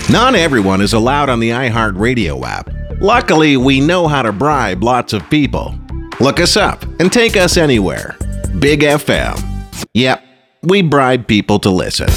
Not everyone is allowed on the iHeartRadio app. Luckily, we know how to bribe lots of people. Look us up and take us anywhere. Big FM. Yep, we bribe people to listen.